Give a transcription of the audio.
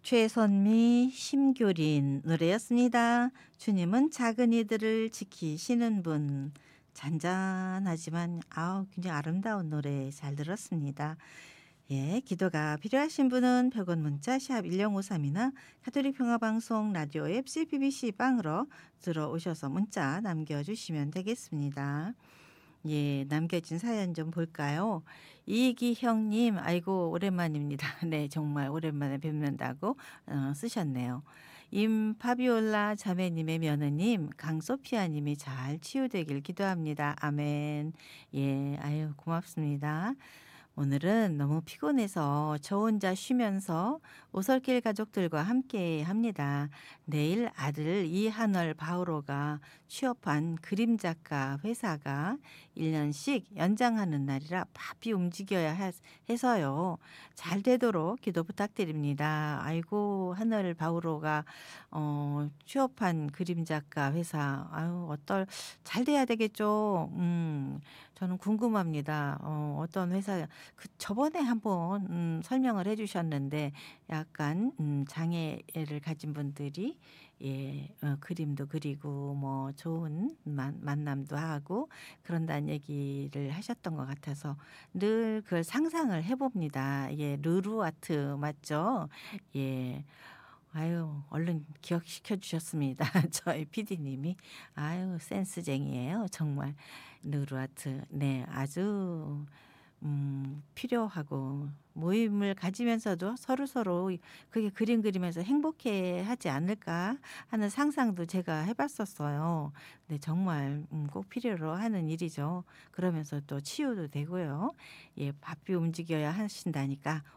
최선미 심교린 노래였습니다. 주님은 작은 이들을 지키시는 분. 잔잔하지만 굉장히 아름다운 노래 잘 들었습니다. 예, 기도가 필요하신 분은 100원 문자 샵 1053이나 가톨릭 평화방송 라디오 앱 CBBC 빵으로 들어오셔서 문자 남겨주시면 되겠습니다. 예, 남겨진 사연 좀 볼까요? 이기형님, 아이고, 오랜만입니다. 네, 정말 오랜만에 뵙는다고 쓰셨네요. 임파비올라 자매님의 며느님, 강소피아님이 잘 치유되길 기도합니다. 아멘. 예, 아유, 고맙습니다. 오늘은 너무 피곤해서 저 혼자 쉬면서 오솔길 가족들과 함께 합니다. 내일 아들 이한월 바우로가 취업한 그림 작가 회사가 1년씩 연장하는 날이라 바삐 움직여야 해서요. 잘 되도록 기도 부탁드립니다. 아이고, 한월 바우로가 취업한 그림 작가 회사, 잘 돼야 되겠죠. 저는 궁금합니다. 어떤 회사, 저번에 한번 설명을 해 주셨는데 약간 장애를 가진 분들이 그림도 그리고 뭐 좋은 만남도 하고 그런다는 얘기를 하셨던 것 같아서 늘 그걸 상상을 해 봅니다. 예, 르루아트 맞죠? 예. 아유, 얼른 기억시켜 주셨습니다. 저희 PD님이. 아유, 센스쟁이에요. 정말. 르루아트. 네, 아주 필요하고 모임을 가지면서도 서로서로 그게 그림 그리면서 행복해 하지 않을까 하는 상상도 제가 해 봤었어요. 근데 정말 꼭 필요로 하는 일이죠. 그러면서 또 치유도 되고요. 예, 바삐 움직여야 하신다니까